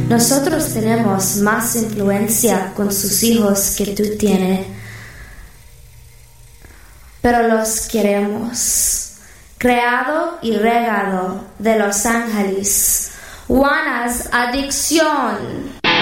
Nosotros tenemos más influencia con sus hijos que tú tienes, pero los queremos. Creado y regado de Los Ángeles. Juana's adicción.